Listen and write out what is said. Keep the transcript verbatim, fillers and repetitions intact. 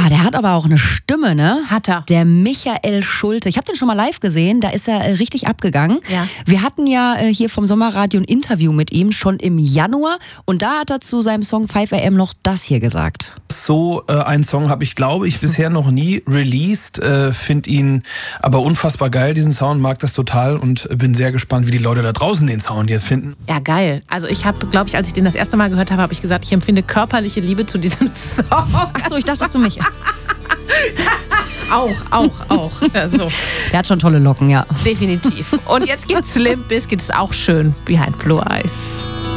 der hat aber auch eine Stimme, ne? Hat er. Der Michael Schulte. Ich habe den schon mal live gesehen, da ist er äh, richtig abgegangen. Ja. Wir hatten ja äh, hier vom Sommerradio ein Interview mit ihm, schon im Januar. Und da hat er zu seinem Song fünf A M noch das hier gesagt. So äh, einen Song habe ich, glaube ich, bisher noch nie released. Äh, Finde ihn aber unfassbar geil, diesen Sound, mag das total und bin sehr gespannt, wie die Leute da draußen den Sound jetzt finden. Ja, geil. Also ich habe, glaube ich, als ich den das erste Mal gehört habe, habe ich gesagt, ich empfinde körperliche Liebe zu diesem Song. Ach so, ich dachte zu Michael. Auch, auch, auch. Also, Der hat schon tolle Locken, ja. definitiv. Und jetzt gibt's Limp Bizkit, ist auch schön, Behind Blue Eyes.